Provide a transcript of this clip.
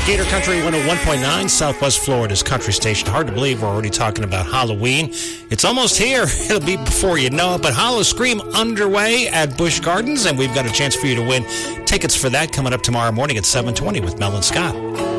Gator Country 101.9, Southwest Florida's country station. Hard to believe we're already talking about Halloween. It's almost here. It'll be before you know it. But Howl-O-Scream underway at Busch Gardens, and we've got a chance for you to win tickets for that coming up tomorrow morning at 7:20 with Mel and Scott.